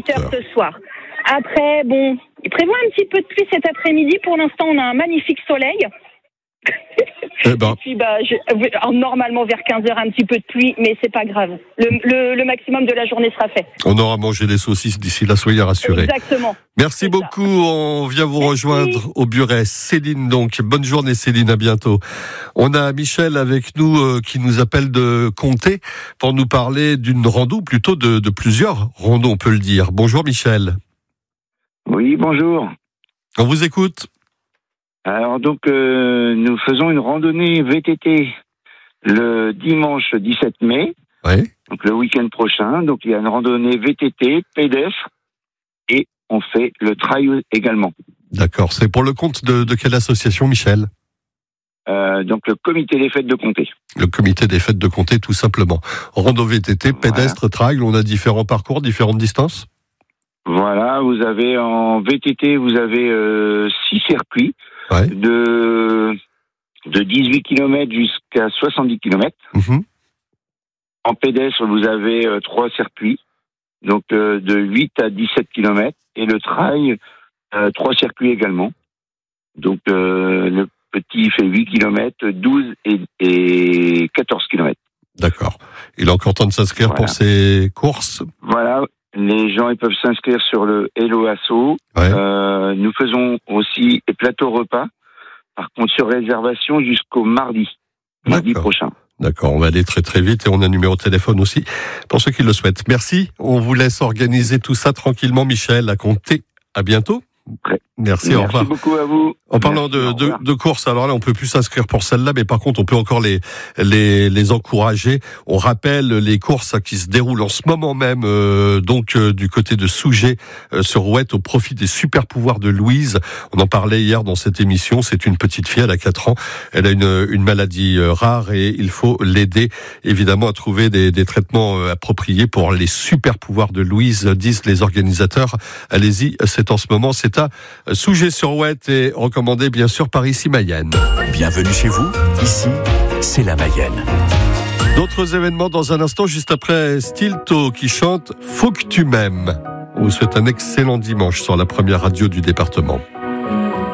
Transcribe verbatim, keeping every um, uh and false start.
dix-huit heures ce soir. Après, bon, il prévoit un petit peu de pluie cet après-midi. Pour l'instant, on a un magnifique soleil. Eh ben. Et puis, bah, je, normalement, vers quinze heures, un petit peu de pluie, mais c'est pas grave. Le, le, le maximum de la journée sera fait. On aura mangé les saucisses d'ici là, soyez rassurés. Exactement. Merci beaucoup. Ça. On vient vous Merci. rejoindre au Buret. Céline, donc. Bonne journée, Céline. À bientôt. On a Michel avec nous, euh, qui nous appelle de Comté pour nous parler d'une rando, plutôt de, de plusieurs randos, on peut le dire. Bonjour, Michel. Oui, bonjour. On vous écoute. Alors donc, euh, nous faisons une randonnée V T T le dimanche dix-sept mai, oui. Donc le week-end prochain. Donc il y a une randonnée V T T, pédestre, et on fait le trail également. D'accord. C'est pour le compte de, de quelle association, Michel ? euh, Donc le comité des fêtes de Comté. Le comité des fêtes de Comté, tout simplement. Rando V T T, pédestre, voilà. Trail, on a différents parcours, différentes distances ? Voilà, vous avez en V T T, vous avez euh, six circuits. Ouais. De, de dix-huit kilomètres jusqu'à soixante-dix kilomètres. Mmh. En pédestre, vous avez euh, trois circuits, donc euh, de huit à dix-sept kilomètres. Et le trail, euh, trois circuits également. Donc euh, le petit fait huit kilomètres, douze et, et quatorze kilomètres. D'accord. Il est encore temps de s'inscrire voilà. pour ces courses ? Voilà. Les gens ils peuvent s'inscrire sur le Hello Asso. Ouais. Euh, nous faisons aussi des plateaux repas. Par contre, sur réservation jusqu'au mardi, mardi D'accord. prochain. D'accord, on va aller très très vite et on a un numéro de téléphone aussi pour ceux qui le souhaitent. Merci, on vous laisse organiser tout ça tranquillement, Michel, à Comté. À bientôt. Très. Merci, Merci, au revoir. Merci beaucoup à vous. En parlant Merci, de, de, de courses, alors là, on peut plus s'inscrire pour celle-là, mais par contre, on peut encore les, les, les encourager. On rappelle les courses qui se déroulent en ce moment même, euh, donc euh, du côté de Souget, euh, sur Rouette, au profit des super pouvoirs de Louise. On en parlait hier dans cette émission. C'est une petite fille, elle a quatre ans. Elle a une, une maladie euh, rare et il faut l'aider, évidemment, à trouver des, des traitements euh, appropriés pour les super pouvoirs de Louise, disent les organisateurs. Allez-y, c'est en ce moment, c'est à Souget sur Rouette et recommandé bien sûr par Ici Mayenne. Bienvenue chez vous, ici c'est la Mayenne. D'autres événements dans un instant, juste après Stilto qui chante Faut que tu m'aimes. On vous souhaite un excellent dimanche sur la première radio du département.